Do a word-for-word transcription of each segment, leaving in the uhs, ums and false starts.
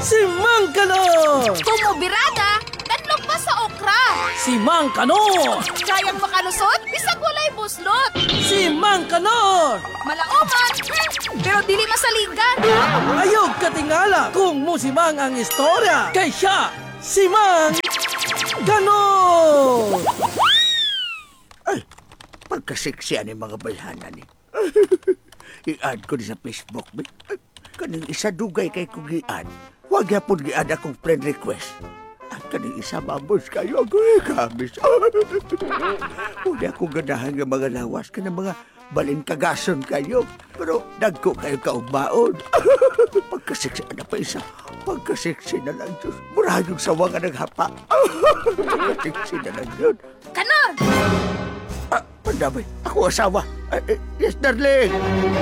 Si Mang Kanor! Tumubirada, tanlog pa sa okra. Si Mang Kanor! Kayang makalusot, bisag walay buslot. Si Mang Kanor! Malaoman, hmm, pero dili masaligan. Ayog katingala kung musimang ang istorya. Kay siya, si Mang Kanor! Ay, pagkasiksyan ni mga bayhanan ni. I-add ko ni sa Facebook. Ay, kaning isa dugay kay kong i-add. Huwag yapon i-add akong friend request. At kaning isa mabos kayo, ako ikabis. Huwag akong ganahan ng mga lawas ka ng mga balingkagason kayo. Pero dagko kayo kaugmaon. Pagkasiksyan na pa isa. Pagkasiksi na lang, Diyos. Murahag yung sawa nga naghapa. Pagkasiksi na lang yun. Kanon! Ah, pandamay. Ako asawa. Ah, eh, yes, darling.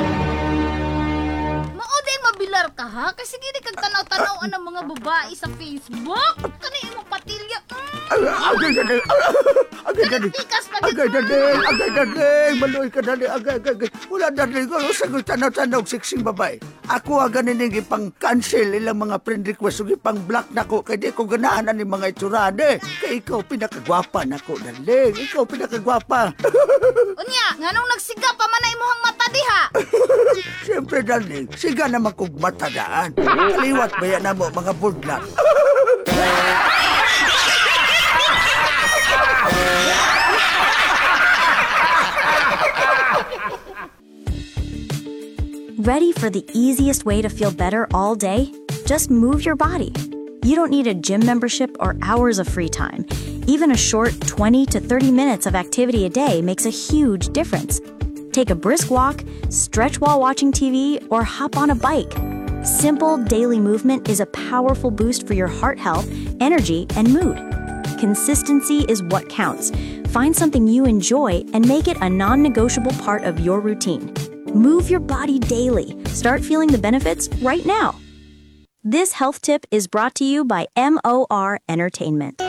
Maudin mabilar ka ha? Kasi gini kag tanaw-tanaw ang mga babae sa Facebook. Kani imong patilya. Agay, agay, agay. Agay, agay. Tikas pa Agay, darling. Agay, darling. Maloy ka, darling. Agay, agay, agay. Wala, darling. Ano sa tanaw-tanaw siksing babae? Ako aga ninig ipang-cancel ilang mga friend request ug ipang-block nako kay di ko ganahan ni mga itsurade. Kay ikaw pinakagwapa nako, darling. Ikaw pinakagwapa. Unya, nganong nagsiga pa man na imuhang mata diha? Siyempre, darling. Siga naman kong matadaan. Kaliwat ba yan na mo, mga budlak? Ready for the easiest way to feel better all day? Just move your body. You don't need a gym membership or hours of free time. Even a short twenty to thirty minutes of activity a day makes a huge difference. Take a brisk walk, stretch while watching T V, or hop on a bike. Simple daily movement is a powerful boost for your heart health, energy, and mood. Consistency is what counts. Find something you enjoy and make it a non-negotiable part of your routine. Move your body daily. Start feeling the benefits right now. This health tip is brought to you by M O R Entertainment.